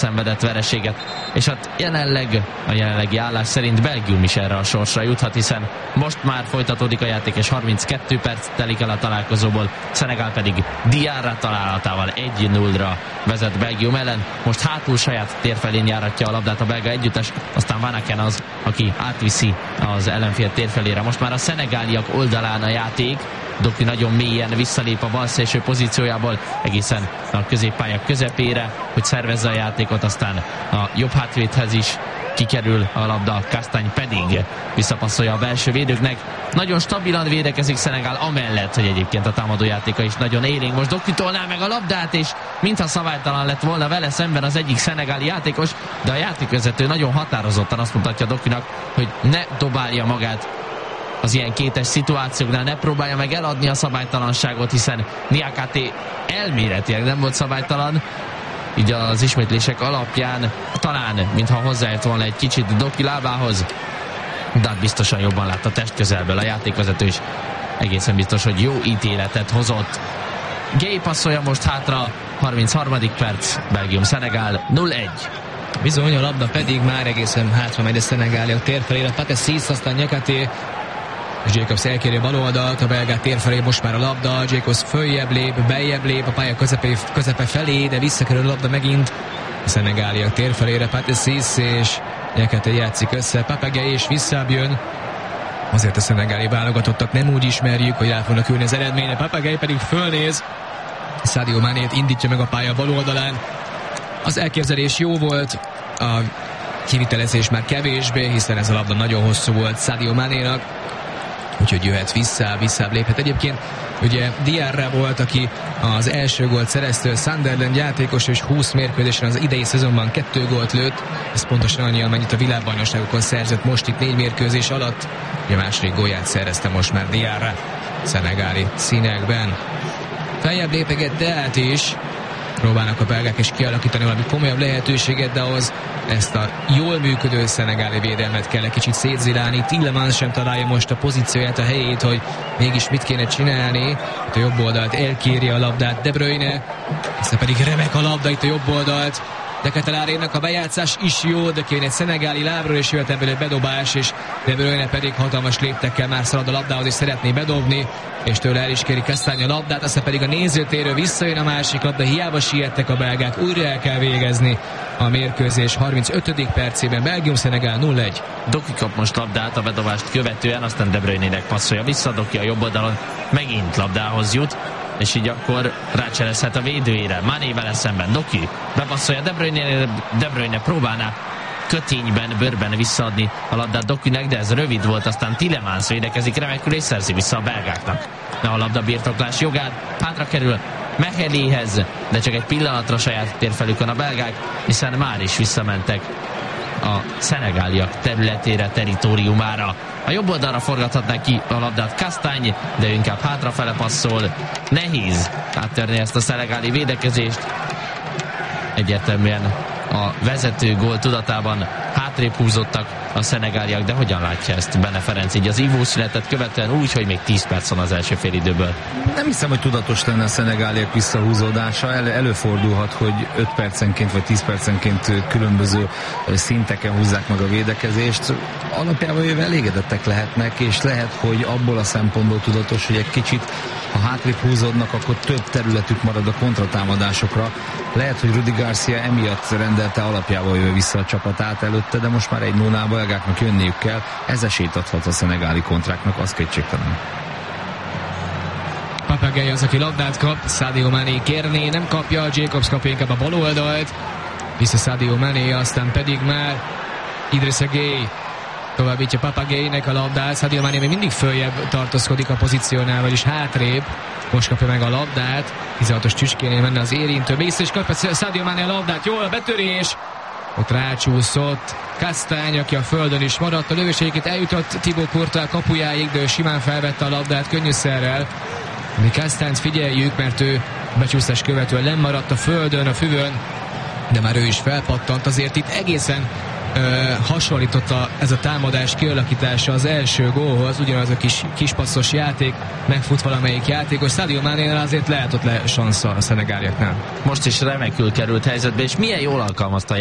szenvedett vereséget, és hát a jelenlegi állás szerint Belgium is erre a sorsra juthat, hiszen most már folytatódik a játék, és 32 perc telik el a találkozóból, Szenegál pedig Diarra találatával 1-0-ra vezet Belgium ellen. Most hátul saját térfelén járatja a labdát a belga együttes, aztán Van Aken az, aki átviszi az ellenfél térfelére. Most már a szenegáliak oldalán a játék, Doki nagyon mélyen visszalép a balszélső pozíciójából egészen a középpálya közepére, hogy szervezze a játékot, aztán a jobb hátvédhez is kikerül a labda, Castagne pedig visszapasszolja a belső védőknek. Nagyon stabilan védekezik Szenegál, amellett, hogy egyébként a támadójátéka is nagyon élénk. Most Doki tolná meg a labdát, és mintha szabálytalan lett volna vele szemben az egyik szenegáli játékos, de a játékvezető nagyon határozottan azt mutatja Dokinak, hogy ne dobálja magát az ilyen kétes szituációknál, ne próbálja meg eladni a szabálytalanságot, hiszen Niakate elméletileg nem volt szabálytalan, így az ismétlések alapján talán, mintha hozzáért volna egy kicsit Doki lábához, de biztosan jobban lát a testközelből a játékvezető is. Egészen biztos, hogy jó ítéletet hozott. Gay passzolja most hátra, 33. perc, Belgium-Szenegál 0-1. Bizony, a labda pedig már egészen hátra megy a szenegáliak térfelére. Patessis, aztán Niakate, és Jacobs elkéri a bal oldalt, a belgák térfelé most már a labda, Jacobs följebb lép, beljebb lép a pálya közepe felé, de visszakerül a labda megint a szenegáliak térfelére. Patessis és Niakate játszik össze, Papagei és visszább jön. Azért a szenegáli válogatottak nem úgy ismerjük, hogy el fognak ülni az eredményre. Papagei pedig fölnéz, Sadio Manét indítja meg a pálya bal oldalán. Az elképzelés jó volt, a kivitelezés már kevésbé, hiszen ez a labda nagyon hosszú volt Sadio Manénak, úgyhogy jöhet visszább léphet. Egyébként ugye Diarra volt, aki az első gólt szerezte, Sunderland játékos, és 20 mérkőzésen az idei szezonban 2 gólt lőtt, ez pontosan annyi, amennyit a világbajnokságokon szerzett most itt 4 mérkőzés alatt. A második gólját szerezte most már Diarra szenegáli színekben. Feljebb lépeget Deát is, próbálnak a belgák is kialakítani valami komolyabb lehetőséget, de ahhoz ezt a jól működő szenegáli védelmet kell egy kicsit szétzilálni. Tielemans sem találja most a pozícióját, a helyét, hogy mégis mit kéne csinálni. Itt a jobb oldalt elkéri a labdát De Bruyne, aztán pedig remek a labda itt a jobb oldalt. De Ketelarénak a bejátszás is jó, de kéne egy szenegáli lábról, és jöhet ebből egy bedobás, és De Bruyne pedig hatalmas léptekkel már szalad a labdához, és szeretné bedobni, és tőle el is kéri Castagne a labdát, aztán pedig a nézőtérről visszajön a másik labda, hiába siettek a belgák, újra el kell végezni a mérkőzés 35. percében. Belgium-Szenegál 0-1. Doki kap most labdát a bedobást követően, aztán De Bruyne-nek passzolja vissza, Doki a jobb oldalon megint labdához jut, és így akkor rácselezhet a védőjére. Mané vele szemben, Doki bepasszolja De Bruyne próbálná kötényben, bőrben visszaadni a labdát Dokinek, de ez rövid volt, aztán Tielemans védekezik remekül, és szerzi vissza a belgáknak a labda birtoklás jogát. Hátra kerül Meheléhez, de csak egy pillanatra saját térfelükön a belgák, hiszen már is visszamentek a szenegáliak területére, teritoriumára. A jobb oldalra forgathatná ki a labdát Castagne, de inkább hátrafele passzol. Nehéz áttörni ezt a szenegáli védekezést. Egyértelműen a vezető gól tudatában hátrébb húzottak a szenegáliak, de hogyan látja ezt Bene Ferenc így az ívószünetet követően úgy, hogy még 10 perc van az első fél időből? Nem hiszem, hogy tudatos lenne a szenegáliak visszahúzódása. Előfordulhat, hogy 5 percenként vagy 10 percenként különböző szinteken húzzák meg a védekezést. Alapjában véve elégedettek lehetnek, és lehet, hogy abból a szempontból tudatos, hogy egy kicsit ha hátrébb húzódnak, akkor több területük marad a kontratámadásokra. Lehet, hogy Rudi Garcia emiatt rendelte alapjával jövő vissza a csapatát előtte, de most már egy 0-nál belgáknak jönniük kell. Ez esélyt adhat a szenegáli kontráknak, az kétségtelen. Papagei az, aki labdát kap, Sadio Mané kérné, nem kapja, Jacobs kapja inkább a bal oldalt, vissza Sadio Mané, aztán pedig már Idrissa Gueye továbbítja Papageinek a labdát. Sadio Mané még mindig följebb tartózkodik a pozíciónál, vagyis hátrébb. Most kapja meg a labdát, 16-os csücskénél menne az érintő, vissza is kapja Sadio Mané a labdát, jól a betörés, ott rácsúszott Castagne, aki a földön is maradt, a lövésségét eljutott Thibaut Courtois kapujáig, de ő simán felvette a labdát könnyűszerrel. Mi Castagne figyeljük, mert ő becsúszás követően lemaradt a földön, a füvön, de már ő is felpattant, azért itt egészen hasonlította ez a támadás kialakítása az első gólhoz, ugyanaz a kis passzos játék, megfut valamelyik játékos. Sadio Manénál azért lehet ott le sansza a szenegáliaknál. Most is remekül került helyzetbe, és milyen jól alkalmazta